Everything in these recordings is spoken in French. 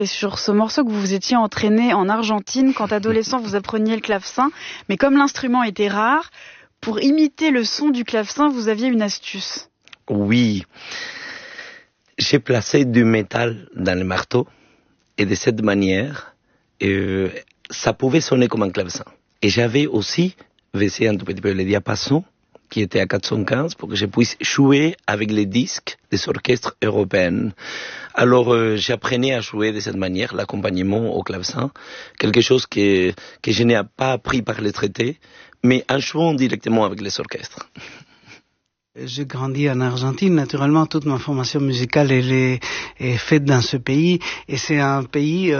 Et sur ce morceau que vous vous étiez entraîné en Argentine, quand adolescent vous appreniez le clavecin, mais comme l'instrument était rare, pour imiter le son du clavecin, vous aviez une astuce. Oui, j'ai placé du métal dans le marteau et de cette manière, ça pouvait sonner comme un clavecin. Et j'avais aussi baissé un tout petit peu les diapasons qui était à 415 pour que je puisse jouer avec les disques des orchestres européens. Alors j'apprenais à jouer de cette manière, l'accompagnement au clavecin, quelque chose que je n'ai pas appris par les traités, mais en jouant directement avec les orchestres. J'ai grandi en Argentine, naturellement toute ma formation musicale est faite dans ce pays et c'est un pays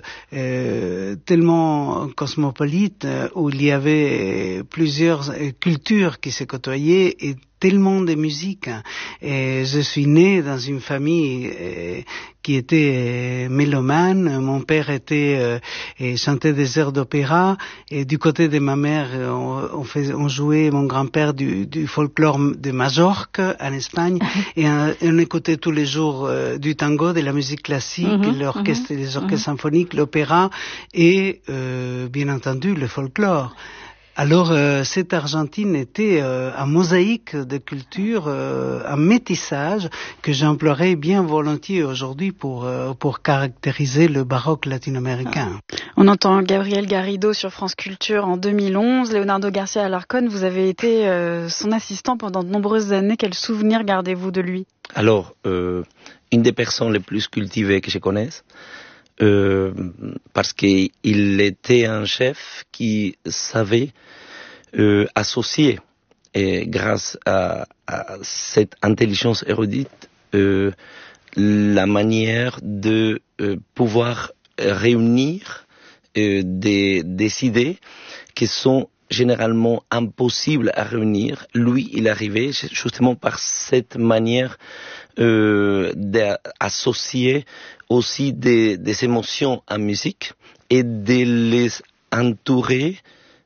tellement cosmopolite où il y avait plusieurs cultures qui se côtoyaient et tellement de musique. Et je suis né dans une famille qui était mélomane. Mon père chantait des airs d'opéra et du côté de ma mère, on jouait mon grand-père du folklore de Majorque en Espagne et on écoutait tous les jours du tango, de la musique classique, l'orchestre, les orchestres symphoniques, l'opéra et bien entendu le folklore. Alors, cette Argentine était un mosaïque de culture, un métissage que j'emploierais bien volontiers aujourd'hui pour caractériser le baroque latino-américain. On entend Gabriel Garrido sur France Culture en 2011. Leonardo Garcia Alarcón, vous avez été son assistant pendant de nombreuses années. Quel souvenir gardez-vous de lui? Alors, une des personnes les plus cultivées que je connaisse, parce qu'il était un chef qui savait associer, et grâce à cette intelligence érudite, la manière de pouvoir réunir des idées qui sont généralement impossibles à réunir. Lui, il arrivait justement par cette manière d'associer aussi des émotions en musique et de les entourer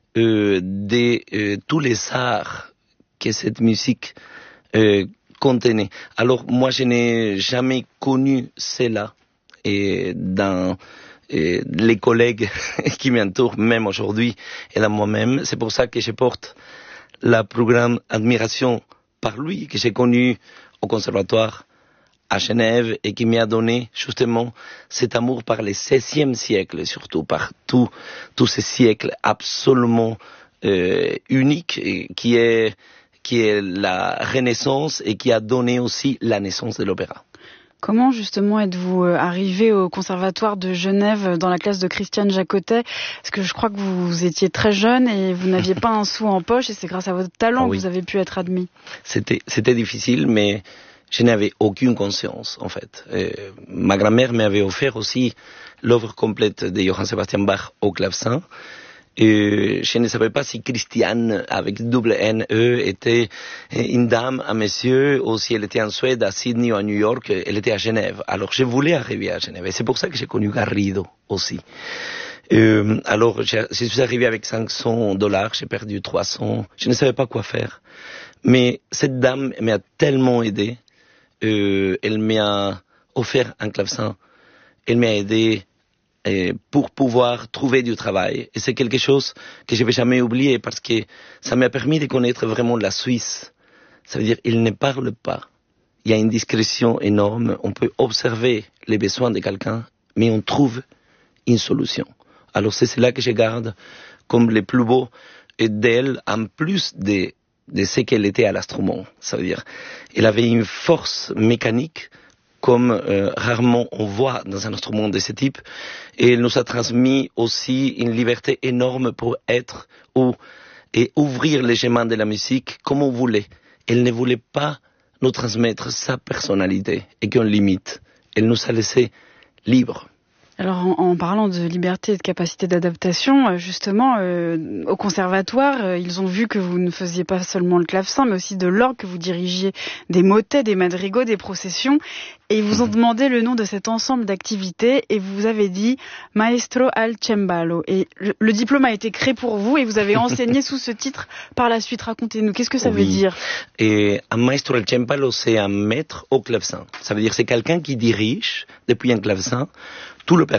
de tous les arts que cette musique contenait. Alors moi, je n'ai jamais connu cela dans les collègues qui m'entourent, même aujourd'hui, et dans moi-même. C'est pour ça que je porte la plus grande admiration par lui, que j'ai connu au conservatoire à Genève et qui m'a donné justement cet amour par le XVIe siècle, surtout par tous ces siècles absolument uniques qui est la Renaissance et qui a donné aussi la naissance de l'opéra. Comment justement êtes-vous arrivé au conservatoire de Genève dans la classe de Christiane Jacotet? Parce que je crois que vous étiez très jeune et vous n'aviez pas un sou en poche et c'est grâce à votre talent que vous avez pu être admis. C'était difficile, mais je n'avais aucune conscience, en fait. Ma grand-mère m'avait offert aussi l'œuvre complète de Johann Sebastian Bach au clavecin. Et je ne savais pas si Christiane, avec double N-E, était une dame à monsieur, ou si elle était en Suède, à Sydney ou à New York, elle était à Genève. Alors je voulais arriver à Genève. Et c'est pour ça que j'ai connu Garrido aussi. Alors je suis arrivé avec $500, j'ai perdu 300. Je ne savais pas quoi faire. Mais cette dame m'a tellement aidé. Elle m'a offert un clavecin, elle m'a aidé pour pouvoir trouver du travail. Et c'est quelque chose que je ne vais jamais oublier parce que ça m'a permis de connaître vraiment la Suisse. Ça veut dire qu'il ne parle pas. Il y a une discrétion énorme. On peut observer les besoins de quelqu'un, mais on trouve une solution. Alors c'est cela que je garde comme le plus beau d'elle, en plus de ce qu'elle était à l'instrument. Ça veut dire, elle avait une force mécanique comme rarement on voit dans un instrument de ce type. Et elle nous a transmis aussi une liberté énorme pour être et ouvrir les chemins de la musique comme on voulait. Elle ne voulait pas nous transmettre sa personnalité et qu'on limite. Elle nous a laissé libres. Alors en parlant de liberté et de capacité d'adaptation, justement, au conservatoire, ils ont vu que vous ne faisiez pas seulement le clavecin, mais aussi de l'orgue, que vous dirigiez des motets, des madrigaux, des processions. Et ils vous ont demandé le nom de cet ensemble d'activités et vous avez dit Maestro al Cembalo. Et le diplôme a été créé pour vous et vous avez enseigné sous ce titre par la suite. Racontez-nous, qu'est-ce que ça veut dire? Et un Maestro al Cembalo, c'est un maître au clavecin. Ça veut dire c'est quelqu'un qui dirige depuis un clavecin tout l'opéra.